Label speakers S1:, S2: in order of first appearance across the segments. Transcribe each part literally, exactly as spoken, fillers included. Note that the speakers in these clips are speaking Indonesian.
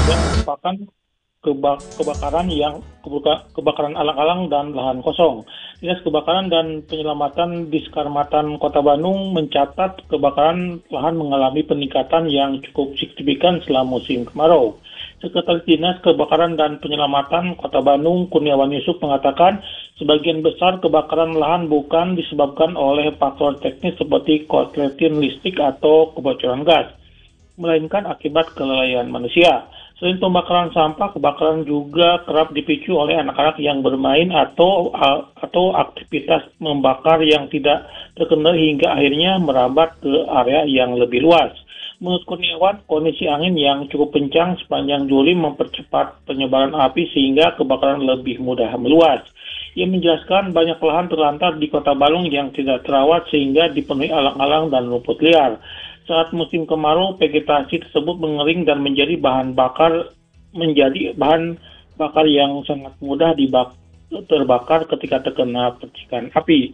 S1: yang merupakan keba- kebakaran yang kebuka- kebakaran alang-alang dan lahan kosong. Dinas Kebakaran dan Penyelamatan Diskarmatan Kota Bandung mencatat kebakaran lahan mengalami peningkatan yang cukup signifikan selama musim kemarau. Sekretaris Dinas Kebakaran dan Penyelamatan Kota Bandung, Kurniawan Yusuf, mengatakan sebagian besar kebakaran lahan bukan disebabkan oleh faktor teknis seperti korsleting listrik atau kebocoran gas, melainkan akibat kelalaian manusia. Selain pembakaran sampah, kebakaran juga kerap dipicu oleh anak-anak yang bermain atau atau aktivitas membakar yang tidak terkendali hingga akhirnya merambat ke area yang lebih luas. Menurut Kurniawan, kondisi angin yang cukup kencang sepanjang Juli mempercepat penyebaran api sehingga kebakaran lebih mudah meluas. Ia menjelaskan banyak lahan terlantar di Kota Bandung yang tidak terawat sehingga dipenuhi alang-alang dan rumput liar. Saat musim kemarau, vegetasi tersebut mengering dan menjadi bahan bakar menjadi bahan bakar yang sangat mudah dibak terbakar ketika terkena percikan api.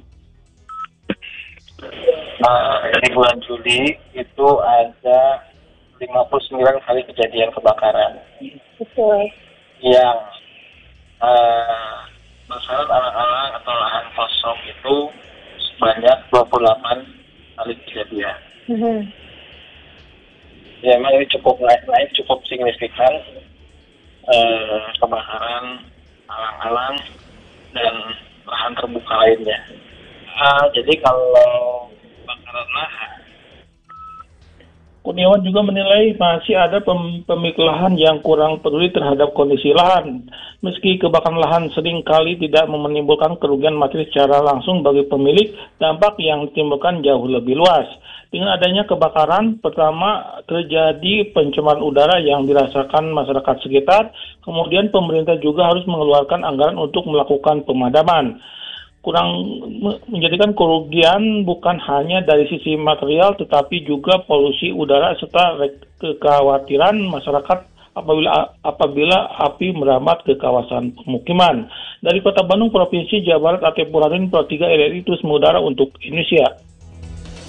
S2: Uh, di bulan Juli itu ada lima puluh sembilan kali kejadian kebakaran.
S3: Betul.
S2: Yang uh, bersyarat alang-alang atau lahan kosong itu sebanyak dua puluh delapan kali kejadian.
S3: Mm-hmm.
S2: Ya, memang ini cukup naik-naik, cukup signifikan uh, kebakaran alang-alang dan lahan terbuka lainnya. Uh, jadi kalau kebakaran lahan,
S1: Kurniawan juga menilai masih ada pem- pemilik lahan yang kurang peduli terhadap kondisi lahan. Meski kebakaran lahan sering kali tidak menimbulkan kerugian materi secara langsung bagi pemilik, dampak yang ditimbulkan jauh lebih luas. Dengan adanya kebakaran, pertama terjadi pencemaran udara yang dirasakan masyarakat sekitar, kemudian pemerintah juga harus mengeluarkan anggaran untuk melakukan pemadaman. Kurang menjadikan kerugian bukan hanya dari sisi material tetapi juga polusi udara serta kekhawatiran masyarakat apabila apabila api merambat ke kawasan pemukiman. Dari Kota Bandung, Provinsi Jawa Barat, Atep Burarin, Pro tiga R R I terus mengudara untuk Indonesia.